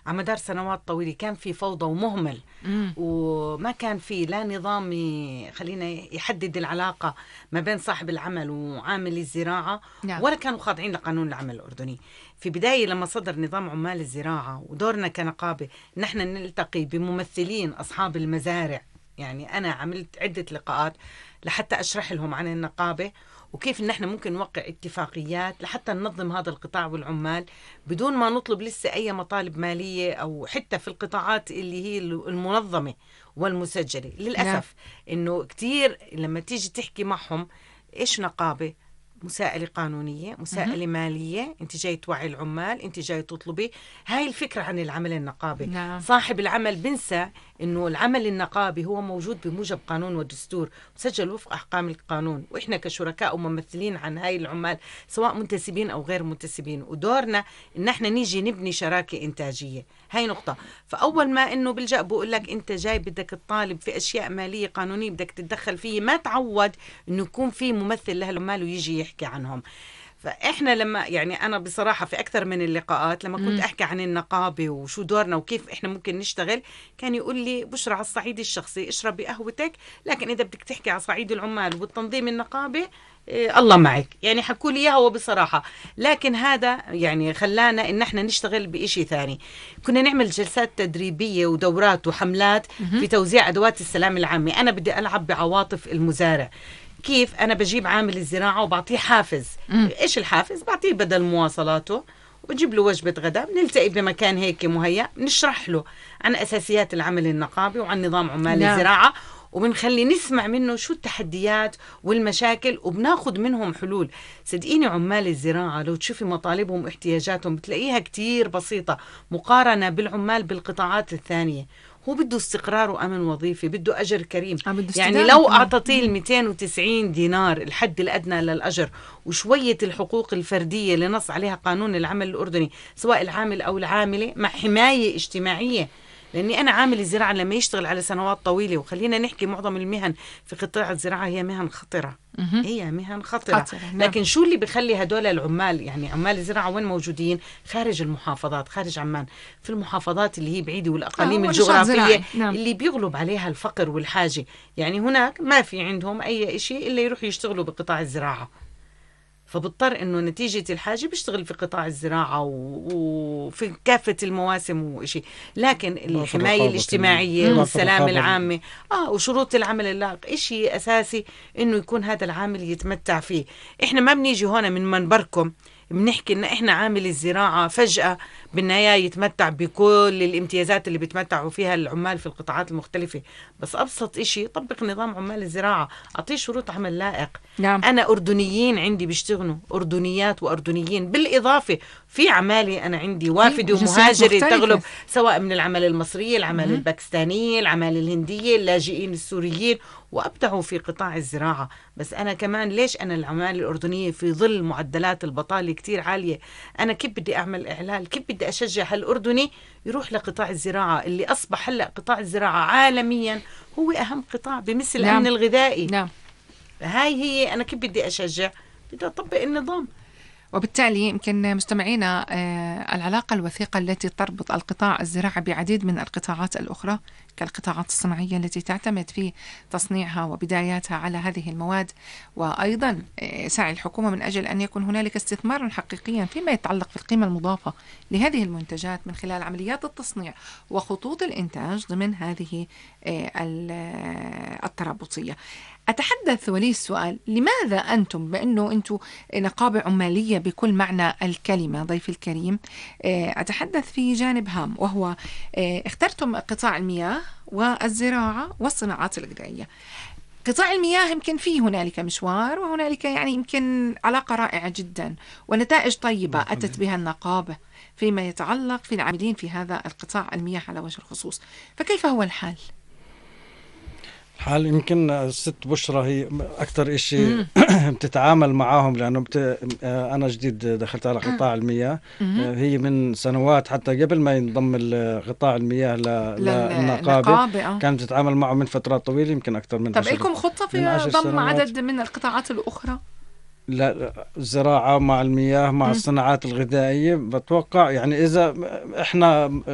على مدار سنوات طويلة كان في فوضى ومهمل، وما كان في لا نظام خلينا يحدد العلاقة ما بين صاحب العمل وعامل الزراعة، ولا كانوا خاضعين لقانون العمل الأردني. في بداية لما صدر نظام عمال الزراعة ودورنا كنقابة نحن نلتقي بممثلين أصحاب المزارع، يعني أنا عملت عدة لقاءات لحتى أشرح لهم عن النقابة وكيف نحن ممكن نوقع اتفاقيات لحتى ننظم هذا القطاع والعمال بدون ما نطلب لسه أي مطالب مالية، أو حتى في القطاعات اللي هي المنظمة والمسجلة. للأسف إنه كتير لما تيجي تحكي معهم إيش نقابة، مساءلة قانونية، مساءلة مالية، انت جاي توعي العمال، انت جاي تطلبي. هاي الفكرة عن العمل النقابي. صاحب العمل بنسى انه العمل النقابي هو موجود بموجب قانون ودستور مسجل وفق احكام القانون، واحنا كشركاء وممثلين عن هاي العمال سواء منتسبين او غير منتسبين، ودورنا ان احنا نيجي نبني شراكة انتاجية. هاي نقطة. فاول ما انه بلجأ بقول لك انت جاي بدك تطالب في اشياء مالية قانونية بدك تتدخل فيه، ما تعود انه يكون في ممثل لهالعمال ويجي يحكي عنهم. فإحنا لما يعني أنا بصراحة في أكثر من اللقاءات لما كنت أحكي عن النقابة وشو دورنا وكيف إحنا ممكن نشتغل، كان يقول لي بشرى على الصعيد الشخصي اشربي قهوتك، لكن إذا بدك تحكي على صعيد العمال والتنظيم النقابة الله معك. يعني حكوا لي إياها وبصراحة، لكن هذا يعني خلانا إن إحنا نشتغل بإشي ثاني. كنا نعمل جلسات تدريبية ودورات وحملات في توزيع أدوات السلام العامة. أنا بدي ألعب بعواطف المزارع. كيف أنا بجيب عامل الزراعة وبعطيه حافز. إيش الحافز؟ بعطيه بدل مواصلاته وبجيب له وجبة غداء، بنلتقي بمكان هيك مهيأ، بنشرح له عن أساسيات العمل النقابي وعن نظام عمال الزراعة، وبنخلي نسمع منه شو التحديات والمشاكل وبناخد منهم حلول. صدقيني عمال الزراعة لو تشوفي مطالبهم واحتياجاتهم بتلاقيها كتير بسيطة مقارنة بالعمال بالقطاعات الثانية. هو بده استقرار وأمن وظيفي، بده أجر كريم. يعني لو أعطتيه 290 دينار الحد الأدنى للأجر وشوية الحقوق الفردية اللي نص عليها قانون العمل الأردني سواء العامل أو العاملة مع حماية اجتماعية، لأني أنا عامل الزراعة لما يشتغل على سنوات طويلة، وخلينا نحكي معظم المهن في قطاع الزراعة هي مهن خطرة. هي مهن خطرة. لكن شو اللي بيخلي هدول العمال، يعني عمال الزراعة وين موجودين؟ خارج المحافظات، خارج عمان، في المحافظات اللي هي بعيدة والأقاليم الجغرافية اللي بيغلب عليها الفقر والحاجة. يعني هناك ما في عندهم أي إشي إلا يروحوا يشتغلوا بقطاع الزراعة، فبضطر انه نتيجة الحاجة بيشتغل في قطاع الزراعة وفي كافة المواسم وشيء. لكن الحماية الاجتماعية والسلام العامة وشروط العمل اللائق اشي اساسي انه يكون هذا العامل يتمتع فيه. احنا ما بنيجي هنا من منبركم بنحكي ان احنا عامل الزراعة فجأة بالنهاية يتمتع بكل الامتيازات اللي بيتمتعوا فيها العمال في القطاعات المختلفة. بس ابسط اشي طبق نظام عمال الزراعة، اعطيه شروط عمل لائق. انا اردنيين عندي بيشتغلوا، اردنيات واردنيين، بالاضافة في عمالي انا عندي وافدة ومهاجرة تغلب سواء من العمل المصرية، العمل الباكستانية، العمل الهندية، اللاجئين السوريين، وابدعوا في قطاع الزراعة. بس انا كمان ليش انا العمال الاردنية في ظل معدلات البطالة كتير عالية، انا كيف بدي اعمل اعلال، كيف بدي اشجع هالاردني يروح لقطاع الزراعة اللي اصبح هلا قطاع الزراعة عالميا هو اهم قطاع بمثل الامن الغذائي. هاي هي انا كيف بدي اشجع، بدي اطبق النظام. وبالتالي يمكن مستمعينا العلاقة الوثيقة التي تربط القطاع الزراعي بعديد من القطاعات الأخرى كالقطاعات الصناعية التي تعتمد في تصنيعها وبداياتها على هذه المواد، وأيضا سعي الحكومة من أجل أن يكون هنالك استثمار حقيقيا فيما يتعلق في القيمة المضافة لهذه المنتجات من خلال عمليات التصنيع وخطوط الإنتاج ضمن هذه الترابطية. أتحدث ولي السؤال، لماذا أنتم بأنه أنتم نقابة عمالية بكل معنى الكلمة ضيف الكريم، أتحدث في جانب هام وهو اخترتم قطاع المياه والزراعة والصناعات الغذائية. قطاع المياه يمكن فيه هنالك مشوار وهنالك يعني يمكن علاقة رائعة جدا ونتائج طيبة أتت بها النقابة فيما يتعلق في العاملين في هذا القطاع المياه على وجه الخصوص، فكيف هو الحال؟ الحال يمكن الست بشرى هي أكثر إشي بتتعامل معاهم، لأنه أنا جديد دخلت على قطاع المياه. هي من سنوات حتى قبل ما ينضم قطاع المياه للنقابة كانت تتعامل معه من فترات طويلة، يمكن أكثر من 10 طب لكم خطة في ضم عدد من القطاعات الأخرى؟ لا، الزراعة مع المياه مع الصناعات الغذائية بتوقع، يعني إذا إحنا